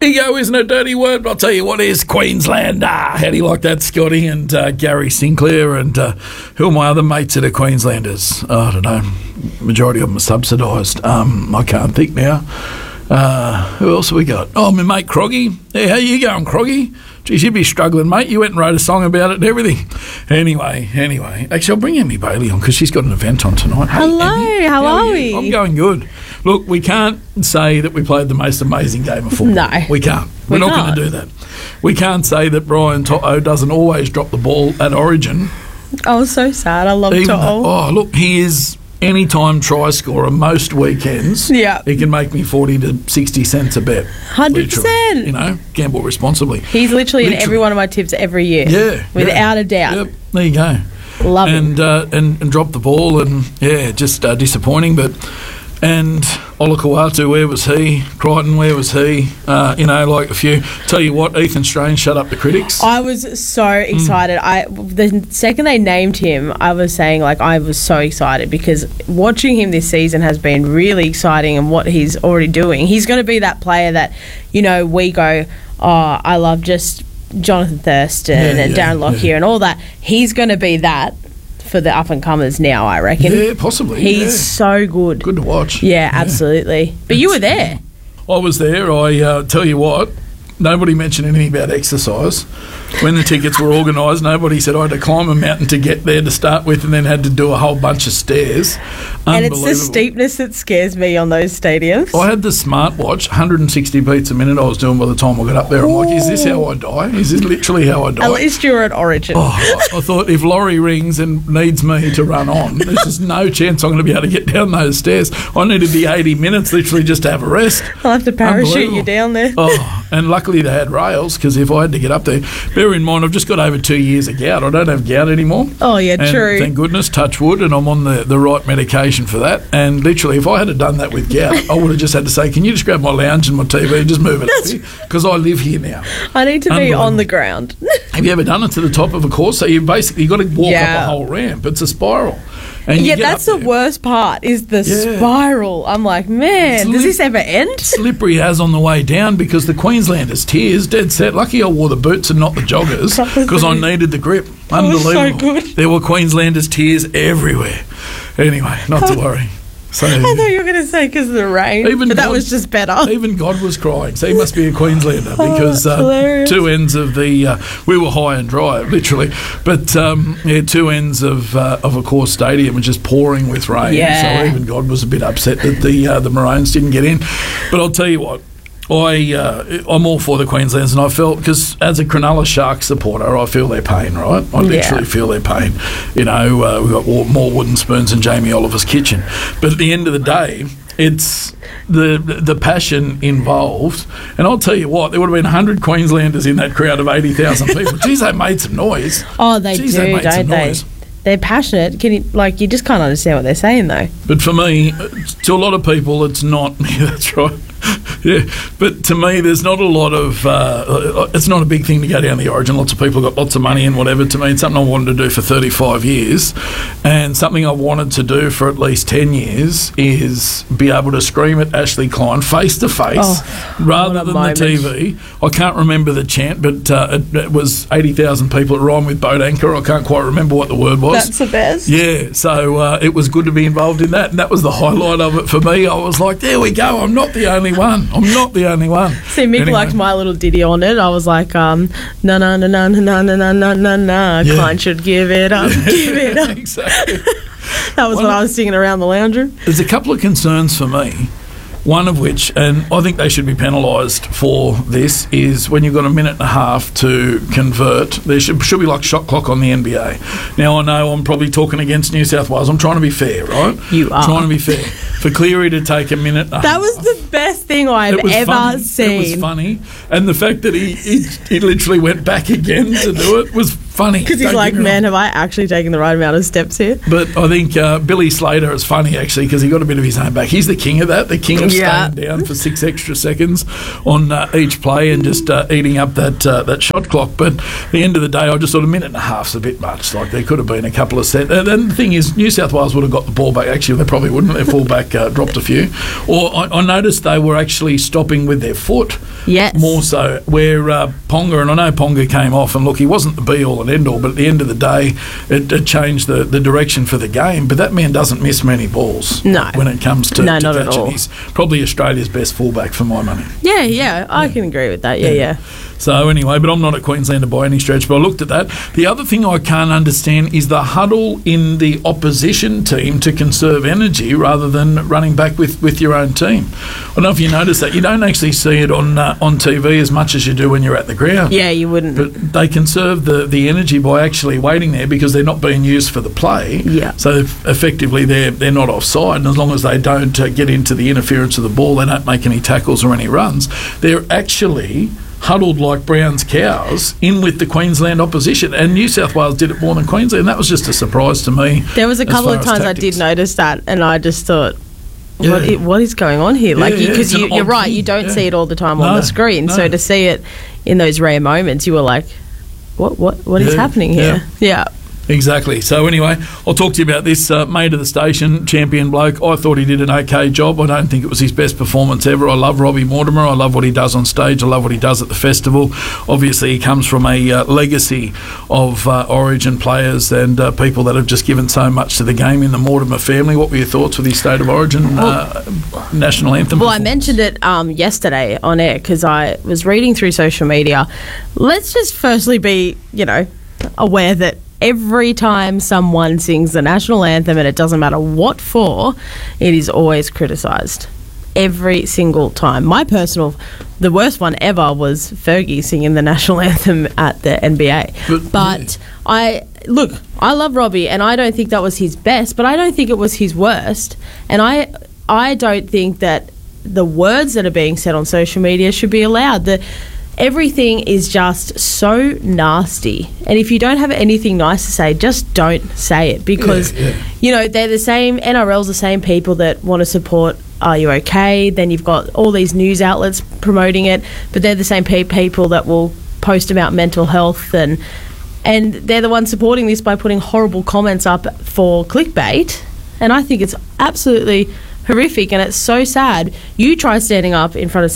Ego isn't a dirty word, but I'll tell you what is Queenslander. How do you like that, Scotty and Gary Sinclair? And who are my other mates that are Queenslanders? I don't know. Majority of them are subsidised. I can't think now. Who else have we got? Oh, my mate Croggy. Yeah, how you going, Croggy? Geez, you'd be struggling, mate. You went and wrote a song about it and everything. Anyway. Actually, I'll bring Emmy Bailey on because she's got an event on tonight. Hello, hey, Emmy, how are we? I'm going good. Look, we can't say that we played the most amazing game of football. No. We can't. We're not going to do that. We can't say that Brian To'o doesn't always drop the ball at Origin. Oh, so sad. I love To'o. Oh, look, he is anytime try scorer most weekends. Yeah. He can make me 40 to 60 cents a bet. 100%. You know, gamble responsibly. He's literally in every one of my tips every year. Yeah. Without a doubt. Yep, there you go. Love it. And drop the ball and, just disappointing. And Olakawatu, where was he? Crichton, where was he? Like a few. Tell you what, Ethan Strange shut up the critics. I was so excited. The second they named him, I was saying, I was so excited because watching him this season has been really exciting and what he's already doing. He's going to be that player that, we go, oh, I love just Jonathan Thurston and Darren Lockyer and all that. He's going to be that for the up-and-comers now, I reckon. Yeah, possibly. He's so good. Good to watch. Yeah, absolutely. But you were there. I was there. I tell you what, nobody mentioned anything about exercise. When the tickets were organised, nobody said I had to climb a mountain to get there to start with and then had to do a whole bunch of stairs. And it's the steepness that scares me on those stadiums. I had the smartwatch, 160 beats a minute I was doing by the time I got up there. I'm like, is this how I die? Is this literally how I die? At least you're at Origin. I thought if Laurie rings and needs me to run on, there's just no chance I'm going to be able to get down those stairs. I needed the 80 minutes literally just to have a rest. I'll have to parachute you down there. And luckily they had rails because if I had to get up there, bear in mind I've just got over 2 years of gout. I don't have gout anymore. Oh, yeah, true. Thank goodness, touch wood, and I'm on the right medication for that. And literally, if I had done that with gout, I would have just had to say, can you just grab my lounge and my TV and just move it up here? Because I live here now. I need to be on the ground. Have you ever done it to the top of a course? So you've got to walk up a whole ramp. It's a spiral. And that's the worst part is the spiral. I'm like, man, does this ever end? Slippery as on the way down because the Queenslanders tears, dead set. Lucky I wore the boots and not the joggers because I needed the grip. Unbelievable. So good. There were Queenslanders tears everywhere. Anyway, not to worry. So, I thought you were going to say because of the rain, but that was just better. Even God was crying, so he must be a Queenslander because two ends of the we were high and dry, literally, but two ends of a course stadium were just pouring with rain. So even God was a bit upset that the Maroons didn't get in. But I'll tell you what. I'm all for the Queenslanders, and I felt because as a Cronulla Sharks supporter, I feel their pain. Right, I literally feel their pain. We've got more wooden spoons in Jamie Oliver's kitchen, but at the end of the day, it's the passion involved. And I'll tell you what, there would have been 100 Queenslanders in that crowd of 80,000 people. Geez, they made some noise. Oh, they do, don't they? They're passionate. You just can't understand what they're saying though. But for me, to a lot of people, it's not. Yeah, that's right. Yeah, but to me, there's not a lot of. It's not a big thing to go down the Origin. Lots of people got lots of money and whatever. To me, it's something I wanted to do for 35 years, and something I wanted to do for at least 10 years is be able to scream at Ashley Klein face to face rather than the TV. I can't remember the chant, but it was 80,000 people at Rhyme with Boat Anchor. I can't quite remember what the word was. That's the best. Yeah, so it was good to be involved in that, and that was the highlight of it for me. I was like, there we go. I'm not the only one. See, Mick liked my little ditty on it. I was like, na na na na na na na na na na. Klein should give it up, give it up. Exactly. That was what I was singing around the lounge room. There's a couple of concerns for me. One of which, and I think they should be penalised for this, is when you've got a minute and a half to convert, there should be like shot clock on the NBA. Now, I know I'm probably talking against New South Wales. I'm trying to be fair, right? You are. Trying to be fair. For Cleary to take a minute and a half. That was the best thing I've ever seen. It was funny. And the fact that he literally went back again to do it was funny. Because he's like, man, have I actually taken the right amount of steps here? But I think Billy Slater is funny, actually, because he got a bit of his own back. He's the king of that, the king of staying down for 6 extra seconds on each play and just eating up that shot clock. But at the end of the day, I just thought a minute and a half's a bit much. Like, there could have been a couple of sets. And then the thing is, New South Wales would have got the ball back. Actually, they probably wouldn't. Their fullback dropped a few. Or I noticed they were actually stopping with their foot. Yes. More so, where Ponga, and I know Ponga came off, and look, he wasn't the be-all and end-all, but at the end of the day, it changed the direction for the game. But that man doesn't miss many balls. No. When it comes to not catching. at all. He's probably Australia's best fullback for my money. Yeah, I can agree with that. Yeah. So anyway, but I'm not a Queenslander by any stretch, but I looked at that. The other thing I can't understand is the huddle in the opposition team to conserve energy rather than running back with your own team. I don't know if you noticed that. You don't actually see it on TV as much as you do when you're at the ground. Yeah, you wouldn't. But they conserve the energy by actually waiting there because they're not being used for the play. Yeah. So effectively they're not offside, and as long as they don't get into the interference of the ball, they don't make any tackles or any runs, they're actually huddled like Brown's cows in with the Queensland opposition, and New South Wales did it more than Queensland. That was just a surprise to me. There was a couple of times I did notice that, and I just thought, what is going on here? Like, because you're right, you don't see it all the time on the screen. So to see it in those rare moments, you were like, what is happening here? Yeah. Exactly. So anyway, I'll talk to you about this mate of the station, champion bloke. I thought he did an okay job. I don't think it was his best performance ever. I love Robbie Mortimer. I love what he does on stage. I love what he does at the festival. Obviously, he comes from a legacy of Origin players and people that have just given so much to the game in the Mortimer family. What were your thoughts with his State of Origin national anthem? Well, I mentioned it yesterday on air because I was reading through social media. Let's just firstly be, aware that every time someone sings the national anthem, and it doesn't matter what for, it is always criticised. Every single time. The worst one ever was Fergie singing the national anthem at the NBA. But I love Robbie, and I don't think that was his best, but I don't think it was his worst. And I don't think that the words that are being said on social media should be allowed. Everything is just so nasty, and if you don't have anything nice to say, just don't say it, because they're the same. NRL's the same people that want to support Are You OK? Then you've got all these news outlets promoting it, but they're the same people that will post about mental health, and they're the ones supporting this by putting horrible comments up for clickbait. And I think it's absolutely horrific, and it's so sad. You try standing up in front of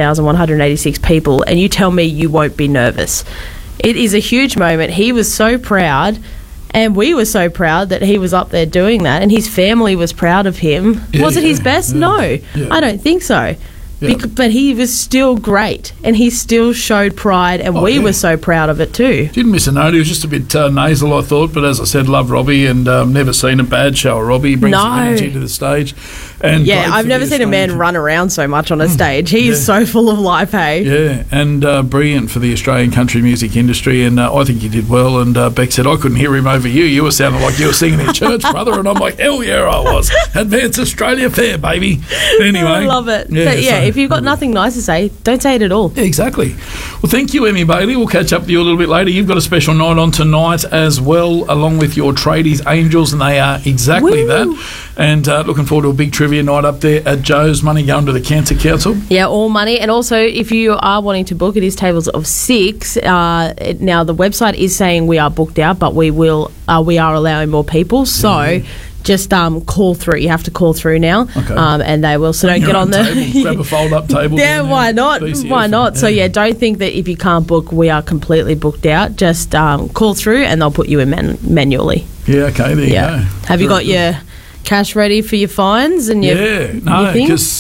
79,186 people and you tell me you won't be nervous. It is a huge moment. He was so proud, and we were so proud that he was up there doing that, and his family was proud of him. Was it his best? No, I don't think so. But he was still great, and he still showed pride, and we were so proud of it too. Didn't miss a note. He was just a bit nasal, I thought, but as I said, love Robbie, and never seen a bad show of Robbie. He brings some energy to the stage. And I've never seen a man run around so much on a stage. He is so full of life, hey? Yeah, and brilliant for the Australian country music industry, and I think he did well. And Beck said, I couldn't hear him over you. You were sounding like you were singing in church, brother. And I'm like, hell yeah, I was. Advance Australia Fair, baby. Anyway. I love it. But if you've got nothing nice to say, don't say it at all. Yeah, exactly. Well, thank you, Emmy Bailey. We'll catch up with you a little bit later. You've got a special night on tonight as well, along with your tradies, Angels, and they are exactly that. And looking forward to a big trivia night up there at Joe's. Money going to the Cancer Council. Yeah, all money. And also, if you are wanting to book, it is tables of 6. Now, the website is saying we are booked out, but we are allowing more people. So just call through. You have to call through now, and they will. So don't get on the grab a fold-up table. Yeah, why not? BCF. Why not? So don't think that if you can't book, we are completely booked out. Just call through, and they'll put you in manually. Yeah. Okay. There you go. Have you got your cash ready for your fines and your because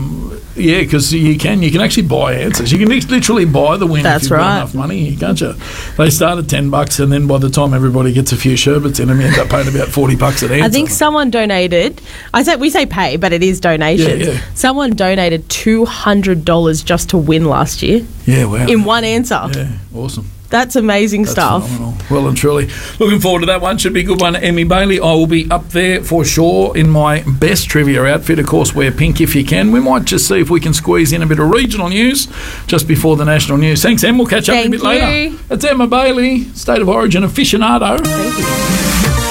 you can actually buy answers. You can literally buy the win. That's if you've got enough money, can't you? They start at $10, and then by the time everybody gets a few sherbets in them, you end up paying about $40 an answer. I think someone donated. We say pay, but it is donations. Yeah. Someone donated $200 just to win last year. Yeah, wow. In one answer. Yeah, awesome. That's amazing stuff. Phenomenal. Well and truly. Looking forward to that one. Should be a good one. Emmy Bailey, I will be up there for sure in my best trivia outfit. Of course, wear pink if you can. We might just see if we can squeeze in a bit of regional news just before the national news. Thanks, Em. We'll catch up a bit later. That's Emma Bailey, State of Origin aficionado. Thank you.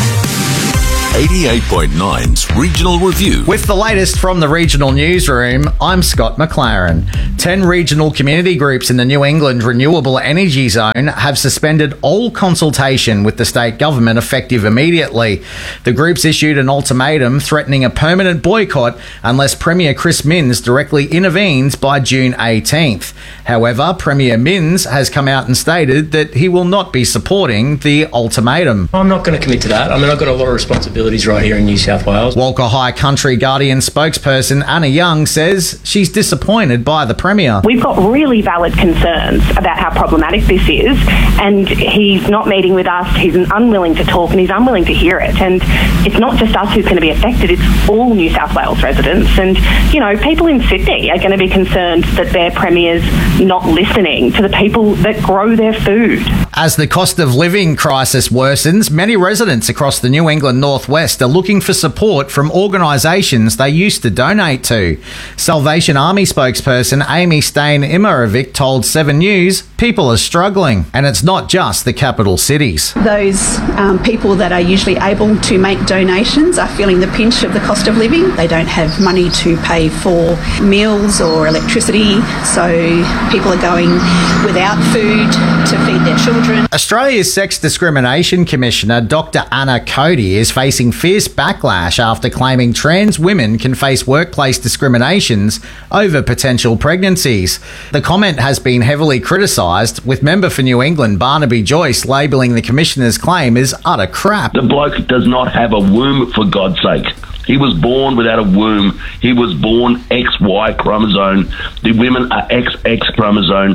88.9's Regional Review. With the latest from the Regional Newsroom, I'm Scott McLaren. 10 regional community groups in the New England Renewable Energy Zone have suspended all consultation with the state government effective immediately. The groups issued an ultimatum threatening a permanent boycott unless Premier Chris Minns directly intervenes by June 18th. However, Premier Minns has come out and stated that he will not be supporting the ultimatum. I'm not going to commit to that. I mean, I've got a lot of responsibilities right here in New South Wales. Walker High Country Guardian spokesperson Anna Young says she's disappointed by the Premier. We've got really valid concerns about how problematic this is, and he's not meeting with us, he's unwilling to talk, and he's unwilling to hear it. And it's not just us who's going to be affected, it's all New South Wales residents. And, you know, people in Sydney are going to be concerned that their Premier's not listening to the people that grow their food. As the cost of living crisis worsens, many residents across the New England Northwest are looking for support from organisations they used to donate to. Salvation Army spokesperson Amy Stein-Imerovic told 7 News people are struggling, and it's not just the capital cities. Those people that are usually able to make donations are feeling the pinch of the cost of living. They don't have money to pay for meals or electricity, so people are going without food to feed their children. Australia's Sex Discrimination Commissioner Dr Anna Cody is facing fierce backlash after claiming trans women can face workplace discriminations over potential pregnancies. The comment has been heavily criticised, with member for New England Barnaby Joyce labelling the Commissioner's claim as utter crap. The bloke does not have a womb, for God's sake. He was born without a womb. He was born XY chromosome. The women are XX chromosome.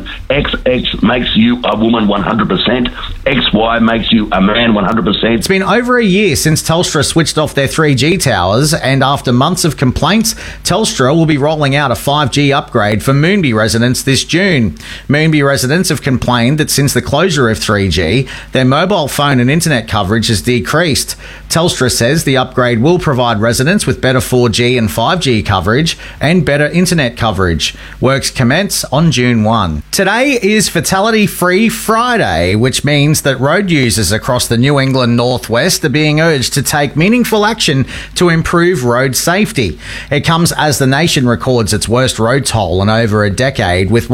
XX makes you a woman 100%. XY makes you a man 100%. It's been over a year since Telstra switched off their 3G towers, and after months of complaints, Telstra will be rolling out a 5G upgrade for Moonbi residents this June. Moonbi residents have complained that since the closure of 3G, their mobile phone and internet coverage has decreased. Telstra says the upgrade will provide residents with better 4G and 5G coverage and better internet coverage. Works commence on June 1. Today is Fatality Free Friday, which means that road users across the New England Northwest are being urged to take meaningful action to improve road safety. It comes as the nation records its worst road toll in over a decade, with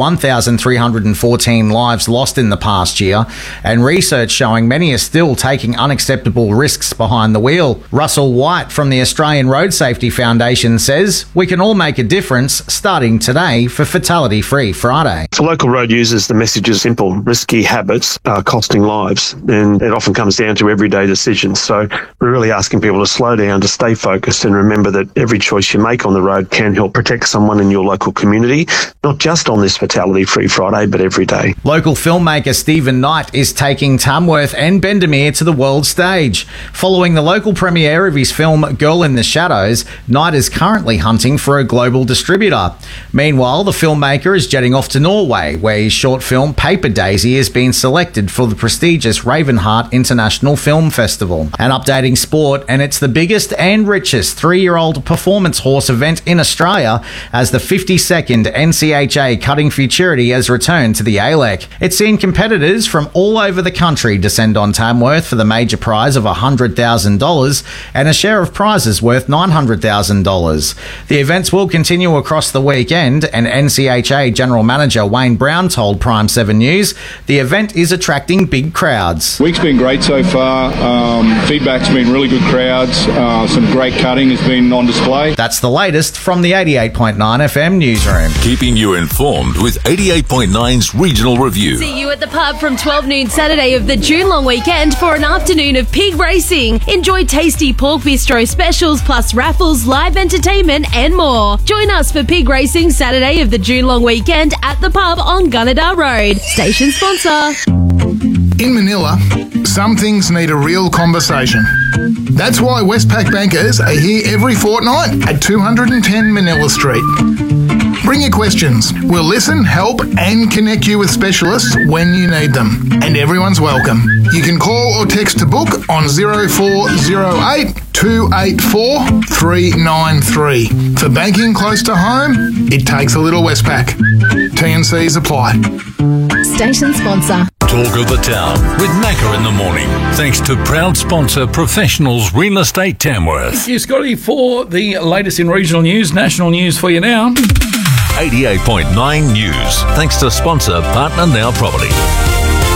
1,314 lives lost in the past year, and research showing many are still taking unacceptable risks behind the wheel. Russell White from the Australian Road Safety Foundation says we can all make a difference starting today for Fatality Free Friday. For local road users, the message is simple. Risky habits are costing lives, and it often comes down to everyday decisions. So we're really asking people to slow down, to stay focused, and remember that every choice you make on the road can help protect someone in your local community, not just on this Fatality Free Friday, but every day. Local filmmaker Stephen Knight is taking Tamworth and Bendemeer to the world stage. Following the local premiere of his film Girl in the Shadows, Knight is currently hunting for a global distributor. Meanwhile, the filmmaker is jetting off to Norway, where his short film Paper Daisy has been selected for the prestigious Ravenheart International Film Festival. And updating sport, and it's the biggest and richest 3-year-old performance horse event in Australia, as the 52nd NCHA Cutting Futurity has returned to the ALEC. It's seen competitors from all over the country descend on Tamworth for the major prize of $100,000 and a share of prizes worth $900,000. The events will continue across the weekend, and NCHA General Manager Wayne Brown told Prime 7 News the event is attracting big crowds. Week's been great so far. Feedback's been really good crowds. Some great cutting has been on display. That's the latest from the 88.9 FM newsroom. Keeping you informed with 88.9's Regional Review. See you at the pub from 12 noon Saturday of the June long weekend for an afternoon of pig racing. Enjoy tasty pork bistro specials plus raffles, live entertainment and more. Join us for pig racing Saturday of the June long weekend at the pub on Gunnedah Road. Station sponsor. In Manila, some things need a real conversation. That's why Westpac bankers are here every fortnight at 210 Manila Street. Bring your questions. We'll listen, help and connect you with specialists when you need them. And everyone's welcome. You can call or text to book on 0408 284 393. For banking close to home, it takes a little Westpac. T&Cs apply. Station sponsor. Talk of the Town with Macca in the morning. Thanks to proud sponsor Professionals Real Estate Tamworth. Thank you, Scotty, for the latest in regional news. National news for you now. 88.9 News. Thanks to sponsor Partner Now Property.